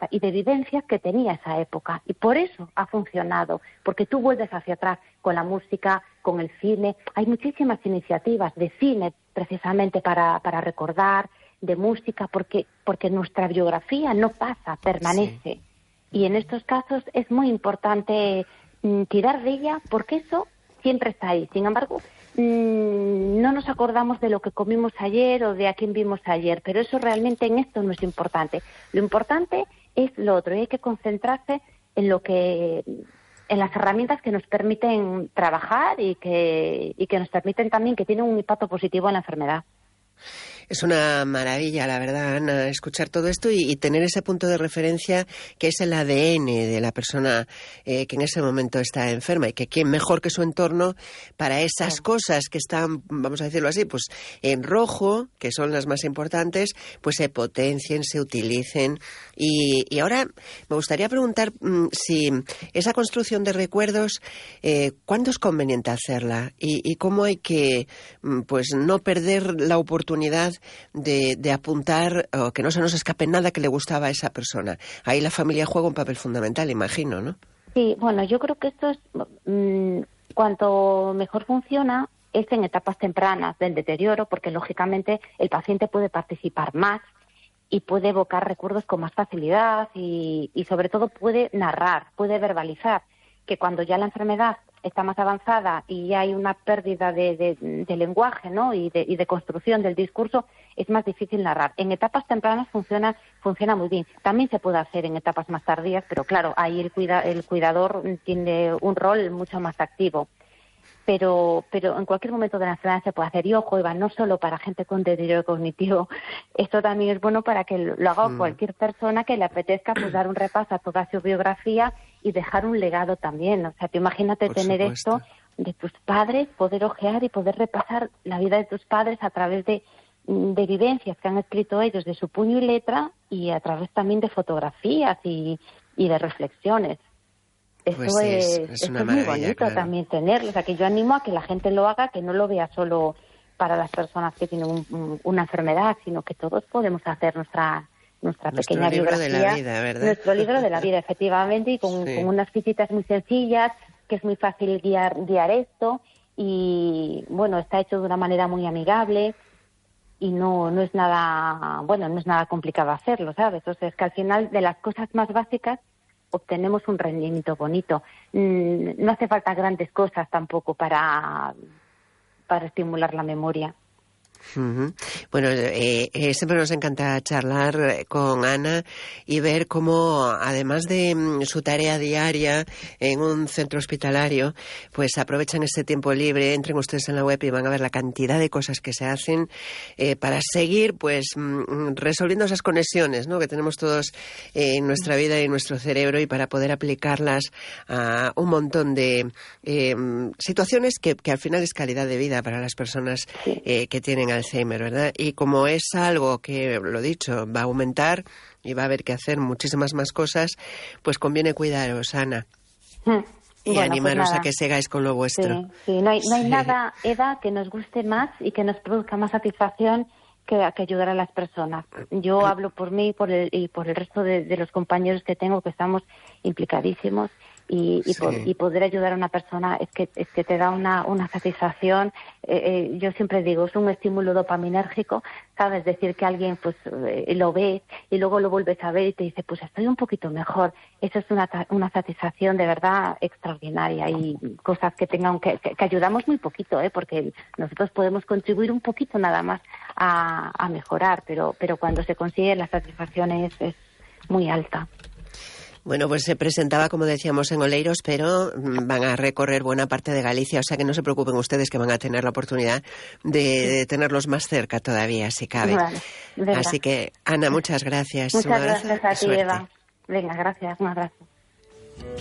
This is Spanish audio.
y de vivencias que tenía esa época. Y por eso ha funcionado, porque tú vuelves hacia atrás con la música, con el cine. Hay muchísimas iniciativas de cine precisamente para recordar, de música, porque nuestra biografía no pasa, permanece. Sí. Y en estos casos es muy importante tirar de ella, porque eso siempre está ahí. Sin embargo, no nos acordamos de lo que comimos ayer o de a quién vimos ayer, pero eso realmente en esto no es importante. Lo importante es lo otro, y hay que concentrarse en las herramientas que nos permiten trabajar y que nos permiten también, que tienen un impacto positivo en la enfermedad. Es una maravilla, la verdad, Ana, escuchar todo esto y tener ese punto de referencia que es el ADN de la persona que en ese momento está enferma, y que quién mejor que su entorno para esas cosas que están, vamos a decirlo así, pues en rojo, que son las más importantes, pues se potencien, se utilicen. Y ahora me gustaría preguntar si esa construcción de recuerdos, ¿cuándo es conveniente hacerla? Y cómo hay que pues no perder la oportunidad de apuntar, o que no se nos escape nada que le gustaba a esa persona. Ahí la familia juega un papel fundamental, imagino, ¿no? Sí, bueno, yo creo que esto es cuanto mejor funciona es en etapas tempranas del deterioro, porque lógicamente el paciente puede participar más y puede evocar recuerdos con más facilidad y sobre todo puede narrar, puede verbalizar, que cuando ya la enfermedad está más avanzada y ya hay una pérdida de lenguaje, ¿no? y de construcción del discurso, es más difícil narrar. En etapas tempranas funciona muy bien. También se puede hacer en etapas más tardías, pero claro, ahí el cuidador tiene un rol mucho más activo. Pero en cualquier momento de la enfermedad se puede hacer. Y ojo, Eva, no solo para gente con deterioro cognitivo, esto también es bueno para que lo haga cualquier persona que le apetezca, pues dar un repaso a toda su biografía y dejar un legado también. O sea, tú imagínate tener esto de tus padres, poder ojear y poder repasar la vida de tus padres a través de vivencias que han escrito ellos de su puño y letra, y a través también de fotografías y de reflexiones. Esto es muy bonito, claro. También tenerlo. O sea, que yo animo a que la gente lo haga, que no lo vea solo para las personas que tienen una enfermedad, sino que todos podemos hacer nuestra pequeña biografía. Nuestro libro de la vida, ¿verdad? Nuestro libro de la vida, efectivamente, y con unas fichitas muy sencillas, que es muy fácil guiar esto, y bueno, está hecho de una manera muy amigable, y no es nada complicado hacerlo, ¿sabes? O sea, es que al final de las cosas más básicas obtenemos un rendimiento bonito. No hace falta grandes cosas tampoco para estimular la memoria. Uh-huh. Bueno, siempre nos encanta charlar con Ana y ver cómo, además de su tarea diaria en un centro hospitalario, pues aprovechan este tiempo libre. Entren ustedes en la web y van a ver la cantidad de cosas que se hacen para seguir pues resolviendo esas conexiones, ¿no?, que tenemos todos en nuestra vida y en nuestro cerebro, y para poder aplicarlas a un montón de situaciones que al final es calidad de vida para las personas que tienen Alzheimer, ¿verdad? Y como es algo que, lo dicho, va a aumentar y va a haber que hacer muchísimas más cosas, pues conviene cuidaros, Ana. Y animaros a que sigáis con lo vuestro. Sí. No hay nada, Eva, que nos guste más y que nos produzca más satisfacción que ayudar a las personas. Yo hablo por mí y por el resto de los compañeros que tengo, que estamos implicadísimos. Y poder ayudar a una persona es que te da una satisfacción. Yo siempre digo, es un estímulo dopaminérgico, ¿sabes? Decir que alguien pues lo ve y luego lo vuelves a ver y te dice, pues estoy un poquito mejor. Eso es una satisfacción de verdad extraordinaria, y cosas que ayudamos muy poquito, porque nosotros podemos contribuir un poquito nada más a mejorar, pero cuando se consigue la satisfacción es muy alta. Bueno, pues se presentaba, como decíamos, en Oleiros, pero van a recorrer buena parte de Galicia, o sea que no se preocupen ustedes, que van a tener la oportunidad de tenerlos más cerca todavía, si cabe. Vale, así que, Ana, muchas gracias. Muchas gracias a ti, Eva. Venga, gracias, un abrazo.